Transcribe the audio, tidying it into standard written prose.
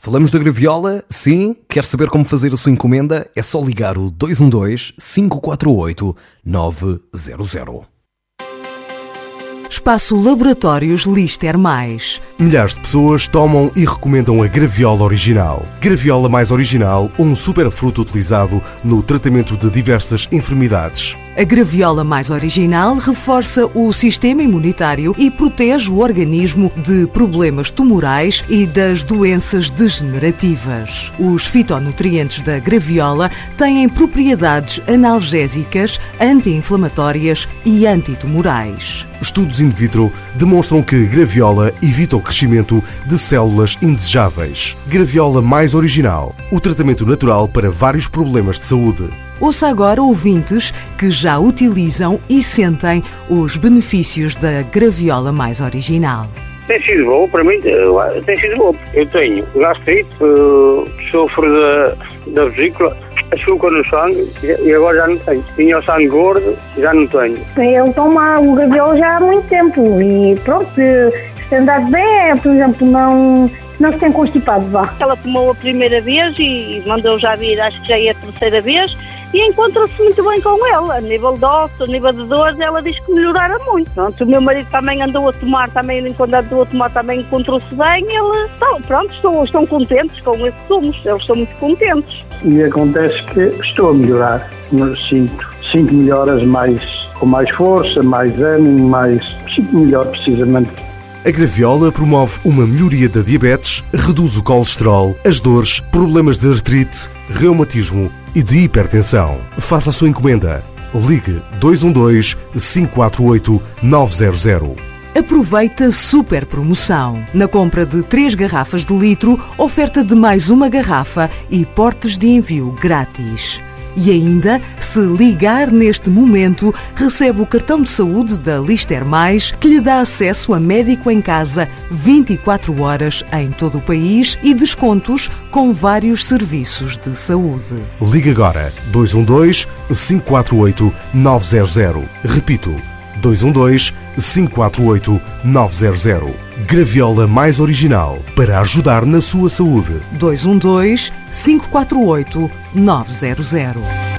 Falamos da graviola? Sim? Quer saber como fazer a sua encomenda? É só ligar o 212-548-900. Espaço Laboratórios Lister+. Milhares de pessoas tomam e recomendam a graviola original. Graviola mais original, um superfruto utilizado no tratamento de diversas enfermidades. A graviola mais original reforça o sistema imunitário e protege o organismo de problemas tumorais e das doenças degenerativas. Os fitonutrientes da graviola têm propriedades analgésicas, anti-inflamatórias e antitumorais. Estudos in vitro demonstram que graviola evita o crescimento de células indesejáveis. Graviola mais original, o tratamento natural para vários problemas de saúde. Ouça agora ouvintes que já utilizam e sentem os benefícios da graviola mais original. Tem sido bom, para mim tem sido bom. Eu tenho gastrite, sofro da vesícula, açúcar no sangue e agora já não tenho. Tinha o sangue gordo, já não tenho. Eu tomo o graviola já há muito tempo e pronto, se andar bem, por exemplo, não se tem constipado, vá. Ela tomou a primeira vez e mandou já vir, acho que já é a terceira vez, e encontra-se muito bem com ela. A nível de ossos, a nível de dores, ela diz que melhorara muito. Pronto, o meu marido também andou a tomar, quando andou a tomar também encontrou-se bem. Estão contentes com esses sumos, eles estão muito contentes. E acontece que estou a melhorar, sinto melhoras com mais força, mais ânimo, sinto melhor precisamente. A graviola promove uma melhoria da diabetes, reduz o colesterol, as dores, problemas de artrite, reumatismo e de hipertensão. Faça a sua encomenda. Ligue 212-548-900. Aproveita super promoção. Na compra de 3 garrafas de litro, oferta de mais uma garrafa e portes de envio grátis. E ainda, se ligar neste momento, recebe o cartão de saúde da Lister+, que lhe dá acesso a médico em casa 24 horas em todo o país e descontos com vários serviços de saúde. Ligue agora 212-548-900. Repito, 212-548-900. Graviola mais original para ajudar na sua saúde. 212-548-900.